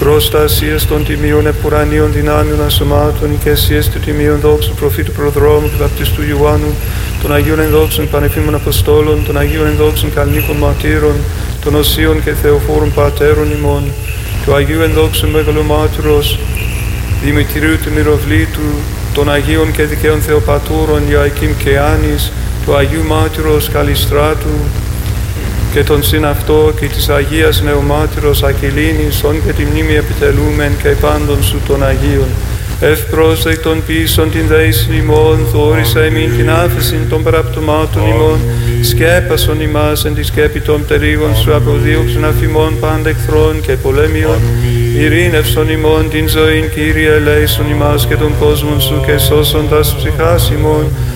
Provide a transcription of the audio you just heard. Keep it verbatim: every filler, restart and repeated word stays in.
προστασίας των τιμίων επουρανίων δυνάμεων ασωμάτων, οικεσίες του τιμίων δόξου προφήτου προδρόμου και βαπτιστού Ιωάννου, των Αγίων ενδόξων πανεφήμων Αποστόλων, των Αγίων ενδόξων καλνίκων μαρτύρων, των Οσίων και Θεοφόρων πατέρων ημών, του Αγίου ενδόξου Μεγαλομάρτυρος Δημητρίου του Μυροβλήτου, των Αγίων και δικαίων Θεοπατώρων Ιωακήμ και Άνης, του Αγίου Μάρτυρος Καλιστράτου και τον συν αυτό και της Αγίας Νεομάρτυρος Ακυλίνης, όν και τη μνήμη επιτελούμεν και πάντων σου των Αγίων. Ευπρόσδεκτον πίσων την δέησιν ημών, θόρισα εμήν την άφεσιν των παραπτωμάτων ημών, σκέπασον ημάς εν τη σκέπη των πτερίγων σου, αποδίωξον αφημών πάντα εχθρών και πολέμιων, ειρήνευσον ημών την ζωήν, Κύριε, ελέησον ημάς και τον κόσμον σου και σώσοντας ψυχάς ημών,